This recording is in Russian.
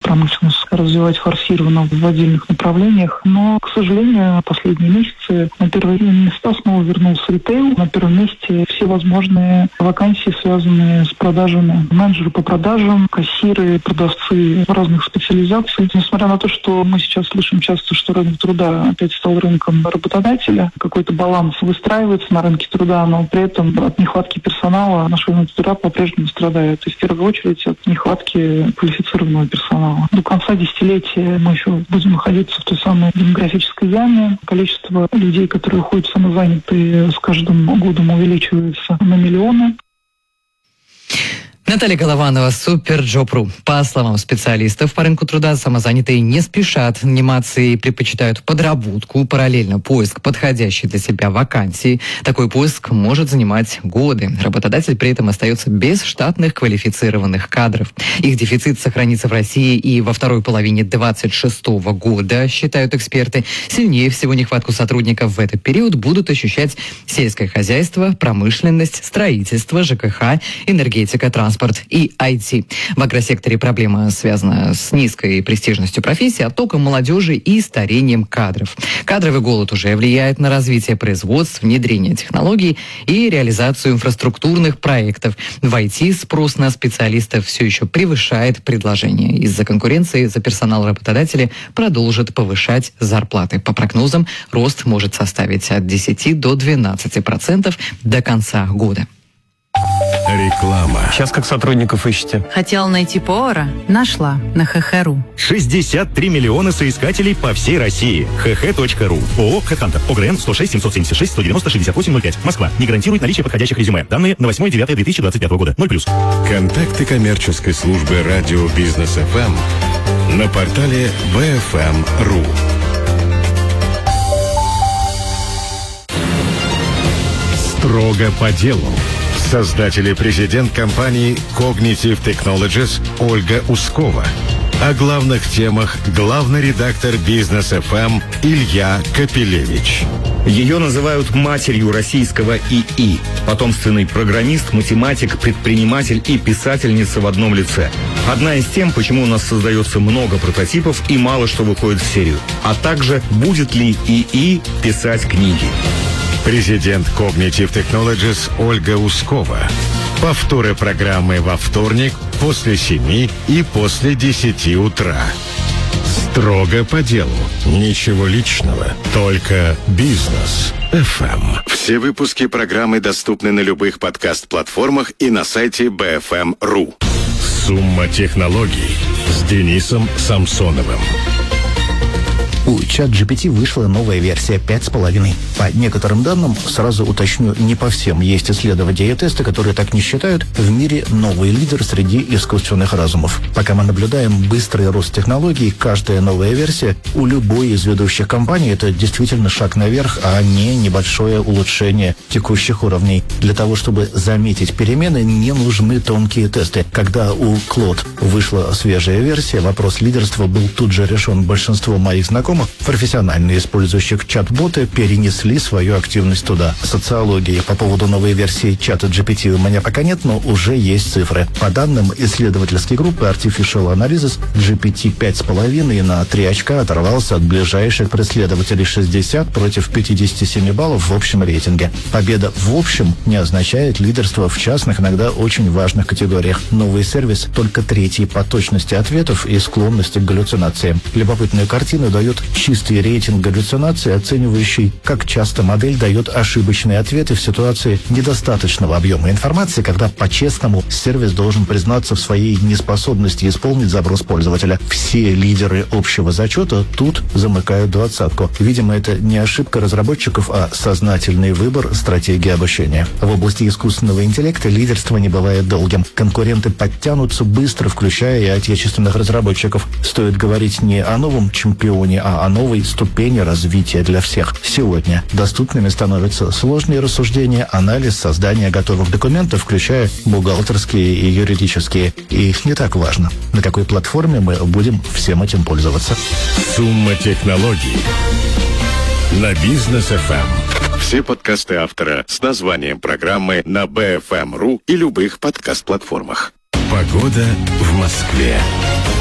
промышленность развивать форсированно в отдельных направлениях. Но, к сожалению, последние месяцы на первые места снова вернулся ритейл. На первом месте все возможные вакансии, связанные с продажами. Менеджеры по продажам, кассиры, продавцы разных специализаций. Несмотря на то, что мы сейчас слышим часто, что рынок труда опять стал рынком работодателя, какой-то баланс выстраивается на рынке труда, но при этом от нехватки персонала наш рынок труда по-прежнему страдает. То есть в первую очередь от нехватки квалифицированного персонала. До конца десятилетия мы еще будем находиться в той самой демографической яме. Количество людей, которые уходят в самозанятые, с каждым годом увеличивается на миллионы. Наталья Голованова, Суперджоп.ру. По словам специалистов по рынку труда, самозанятые не спешат наниматься и предпочитают подработку, параллельно поиск подходящей для себя вакансии. Такой поиск может занимать годы. Работодатель при этом остается без штатных квалифицированных кадров. Их дефицит сохранится в России и во второй половине 2026 года, считают эксперты. Сильнее всего нехватку сотрудников в этот период будут ощущать сельское хозяйство, промышленность, строительство, ЖКХ, энергетика, транспорт и IT. В агросекторе проблема связана с низкой престижностью профессии, оттоком молодежи и старением кадров. Кадровый голод уже влияет на развитие производств, внедрение технологий и реализацию инфраструктурных проектов. В IT спрос на специалистов все еще превышает предложение. Из-за конкуренции за персонал работодатели продолжат повышать зарплаты. По прогнозам, рост может составить от 10 до 12% до конца года. Реклама. Сейчас как сотрудников ищете? Хотела найти повара? Нашла на ХХ.ру. 63 миллиона соискателей по всей России. hh.ru. ООО «Хэдхантер». ОГРН 106 776 190 68 05. Москва. Не гарантирует наличие подходящих резюме. Данные на 8/9/2025 года. 0+. Контакты коммерческой службы радио Бизнес ФМ на портале bfm.ru. Строго по делу. Создатель и президент компании Cognitive Technologies Ольга Ускова. О главных темах главный редактор Бизнес ФМ Илья Капелевич. Ее называют матерью российского ИИ. Потомственный программист, математик, предприниматель и писательница в одном лице. Одна из тем, почему у нас создается много прототипов и мало что выходит в серию. А также, будет ли ИИ писать книги. Президент Cognitive Technologies Ольга Ускова. Повторы программы во вторник после 7 и после 10 утра. Строго по делу. Ничего личного. Только бизнес. ФМ. Все выпуски программы доступны на любых подкаст-платформах и на сайте bfm.ru. Сумма технологий с Денисом Самсоновым. У ChatGPT вышла новая версия 5.5. По некоторым данным, сразу уточню, не по всем, есть исследования и тесты, которые так не считают, в мире новый лидер среди искусственных разумов. Пока мы наблюдаем быстрый рост технологий, каждая новая версия у любой из ведущих компаний — это действительно шаг наверх, а не небольшое улучшение текущих уровней. Для того, чтобы заметить перемены, не нужны тонкие тесты. Когда у Claude вышла свежая версия, вопрос лидерства был тут же решен. Большинство моих знакомых, профессионально использующих чат-боты, перенесли свою активность туда. Социологии по поводу новой версии чата GPT у меня пока нет, но уже есть цифры. По данным исследовательской группы Artificial Analysis, GPT 5.5 на 3 очка оторвался от ближайших преследователей 60 против 57 баллов в общем рейтинге. Победа в общем не означает лидерство в частных, иногда очень важных категориях. Новый сервис только 3-й по точности ответов и склонности к галлюцинациям. Любопытную картину дает чистый рейтинг галлюцинаций, оценивающий, как часто модель дает ошибочные ответы в ситуации недостаточного объема информации, когда по-честному сервис должен признаться в своей неспособности исполнить запрос пользователя. Все лидеры общего зачета тут замыкают двадцатку. Видимо, это не ошибка разработчиков, а сознательный выбор стратегии обучения. В области искусственного интеллекта лидерство не бывает долгим. Конкуренты подтянутся быстро, включая и отечественных разработчиков. Стоит говорить не о новом чемпионе, а о новой ступени развития для всех. Сегодня доступными становятся сложные рассуждения, анализ, создание готовых документов, включая бухгалтерские и юридические. И не так важно, на какой платформе мы будем всем этим пользоваться. Сумма технологий на Бизнес ФМ. Все подкасты автора с названием программы на bfm.ru и любых подкаст-платформах. Погода в Москве.